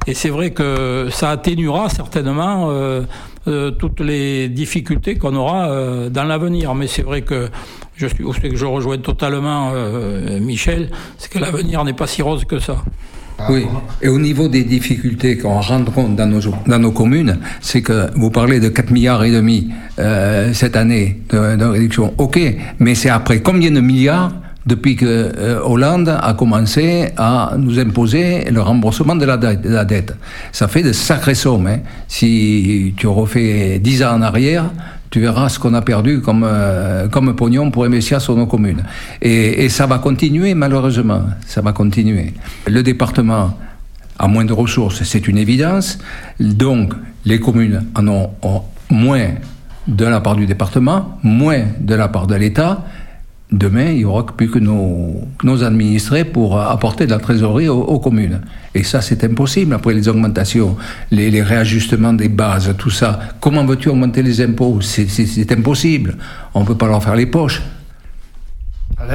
Et c'est vrai que ça atténuera certainement toutes les difficultés qu'on aura dans l'avenir. Mais c'est vrai que je rejoins totalement Michel, c'est que l'avenir n'est pas si rose que ça. Oui, et au niveau des difficultés qu'on rencontre dans nos communes, c'est que vous parlez de 4,5 milliards cette année de réduction. Ok, mais c'est après combien de milliards depuis que Hollande a commencé à nous imposer le remboursement de la dette. Ça fait de sacrées sommes. Hein. Si tu refais 10 ans en arrière, tu verras ce qu'on a perdu comme pognon pour investir sur nos communes. Et ça va continuer, malheureusement. Ça va continuer. Le département a moins de ressources, c'est une évidence. Donc, les communes en ont moins de la part du département, moins de la part de l'État. Demain, il n'y aura plus que nos administrés pour apporter de la trésorerie aux communes. Et ça, c'est impossible. Après les augmentations, les réajustements des bases, tout ça. Comment veux-tu augmenter les impôts ? C'est impossible. On ne peut pas leur faire les poches. Alain ?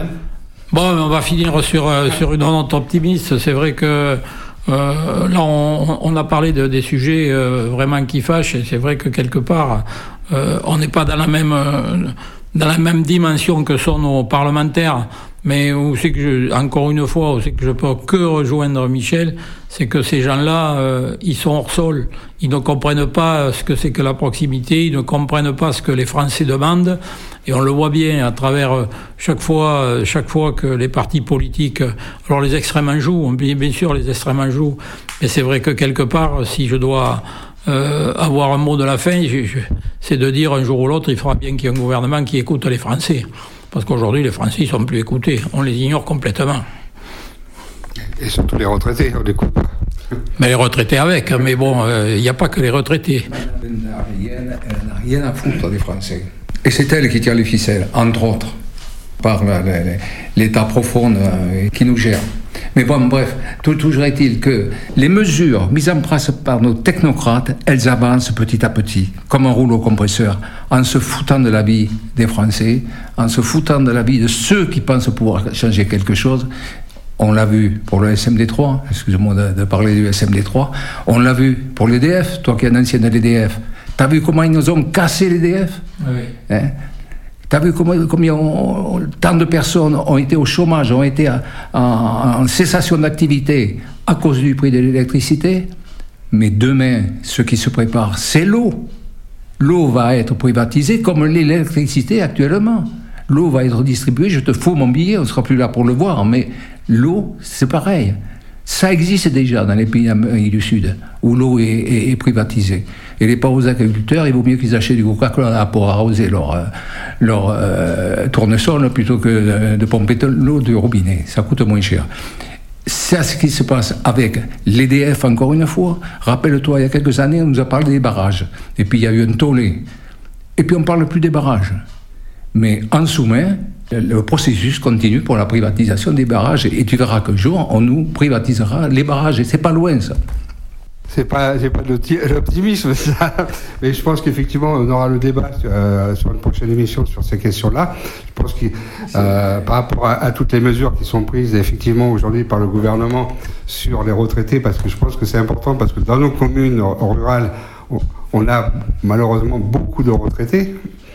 Bon, on va finir sur une note optimiste. C'est vrai que là, on a parlé des sujets vraiment qui fâchent. Et c'est vrai que quelque part, on n'est pas dans la même dimension que sont nos parlementaires, mais où c'est que encore une fois, où c'est que je peux que rejoindre Michel, c'est que ces gens-là, ils sont hors sol. Ils ne comprennent pas ce que c'est que la proximité, ils ne comprennent pas ce que les Français demandent, et on le voit bien à travers chaque fois que les partis politiques, alors les extrêmes en jouent, bien sûr les extrêmes en jouent, mais c'est vrai que quelque part, si je dois avoir un mot de la fin, c'est de dire un jour ou l'autre, il faudra bien qu'il y ait un gouvernement qui écoute les Français. Parce qu'aujourd'hui, les Français ne sont plus écoutés. On les ignore complètement. Et surtout les retraités, on l'écoute pas. Mais les retraités avec, mais bon, il n'y a pas que les retraités. Elle n'a rien à foutre des Français. Et c'est elle qui tire les ficelles, entre autres, par l'État profond qui nous gère. Mais bon, bref, toujours est-il que les mesures mises en place par nos technocrates, elles avancent petit à petit, comme un rouleau compresseur, en se foutant de la vie des Français, en se foutant de la vie de ceux qui pensent pouvoir changer quelque chose. On l'a vu pour le SMD3, excusez-moi de parler du SMD3, on l'a vu pour l'EDF, toi qui es un ancien de l'EDF. T'as vu comment ils nous ont cassé l'EDF ? Oui. Hein ? T'as vu combien tant de personnes ont été au chômage, ont été en cessation d'activité à cause du prix de l'électricité. Mais demain, ce qui se prépare, c'est l'eau. L'eau va être privatisée comme l'électricité actuellement. L'eau va être distribuée, je te fous mon billet, on ne sera plus là pour le voir, mais l'eau, c'est pareil. Ça existe déjà dans les pays d'Amérique du Sud, où l'eau est privatisée. Et les pauvres agriculteurs, il vaut mieux qu'ils achètent du Coca-Cola pour arroser leur tournesol plutôt que de pomper l'eau du robinet. Ça coûte moins cher. C'est ce qui se passe avec l'EDF, encore une fois. Rappelle-toi, il y a quelques années, on nous a parlé des barrages. Et puis il y a eu un tollé. Et puis on ne parle plus des barrages. Mais en sous-main, le processus continue pour la privatisation des barrages. Et tu verras qu'un jour, on nous privatisera les barrages. Et c'est pas loin, ça. C'est pas de l'optimisme, ça. Mais je pense qu'effectivement, on aura le débat sur une prochaine émission sur ces questions-là. Je pense que par rapport à toutes les mesures qui sont prises effectivement aujourd'hui par le gouvernement sur les retraités, parce que je pense que c'est important, parce que dans nos communes rurales, on a malheureusement beaucoup de retraités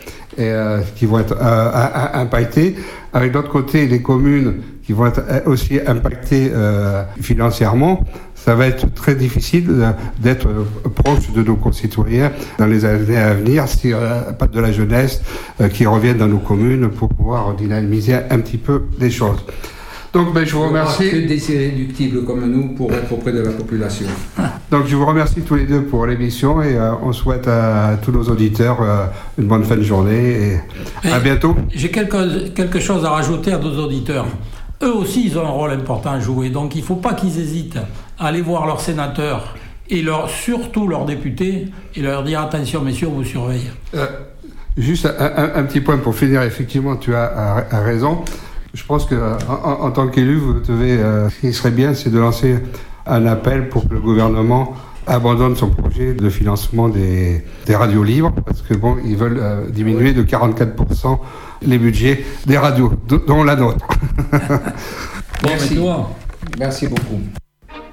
qui vont être impactés. Avec d'autre côté, les communes qui vont être aussi impactées financièrement, ça va être très difficile d'être proche de nos concitoyens dans les années à venir s'il n'y a pas de la jeunesse qui revienne dans nos communes pour pouvoir dynamiser un petit peu les choses. Donc je vous remercie. Que des irréductibles comme nous pour être auprès de la population. Donc je vous remercie tous les deux pour l'émission et on souhaite à tous nos auditeurs une bonne fin de journée et à bientôt. J'ai quelque chose à rajouter à nos auditeurs. Eux aussi, ils ont un rôle important à jouer. Donc il ne faut pas qu'ils hésitent à aller voir leurs sénateurs et surtout leurs députés et leur dire attention messieurs, on vous surveille. Juste un petit point pour finir. Effectivement, tu as raison. Je pense qu'en tant qu'élu, vous devez, ce qui serait bien, c'est de lancer un appel pour que le gouvernement abandonne son projet de financement des radios libres, parce que bon, ils veulent diminuer de 44% les budgets des radios, dont la nôtre. Merci. Merci beaucoup.